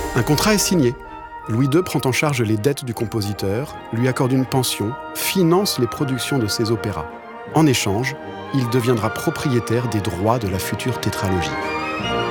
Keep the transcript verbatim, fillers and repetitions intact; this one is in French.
Un contrat est signé. Louis deux prend en charge les dettes du compositeur, lui accorde une pension, finance les productions de ses opéras. En échange, il deviendra propriétaire des droits de la future tétralogie.